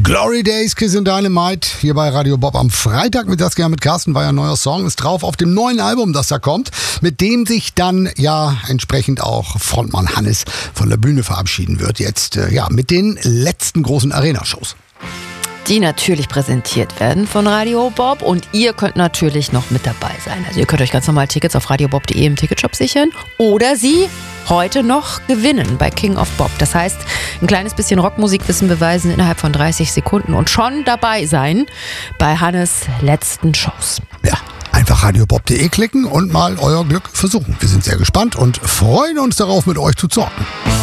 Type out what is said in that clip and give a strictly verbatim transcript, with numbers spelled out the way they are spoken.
Glory Days, Kiss and Dynamite, hier bei Radio Bob am Freitag mit Saskia mit Carsten, war ja ein neuer Song, ist drauf auf dem neuen Album, das da kommt, mit dem sich dann ja entsprechend auch Frontmann Hannes von der Bühne verabschieden wird, jetzt äh, ja mit den letzten großen Arena-Shows. Die natürlich präsentiert werden von Radio Bob und ihr könnt natürlich noch mit dabei sein. Also ihr könnt euch ganz normal Tickets auf radiobob punkt de im Ticketshop sichern oder sie heute noch gewinnen bei King of Bob. Das heißt, ein kleines bisschen Rockmusikwissen beweisen innerhalb von dreißig Sekunden und schon dabei sein bei Hannes letzten Shows. Ja, einfach radiobob punkt de klicken und mal euer Glück versuchen. Wir sind sehr gespannt und freuen uns darauf, mit euch zu zocken.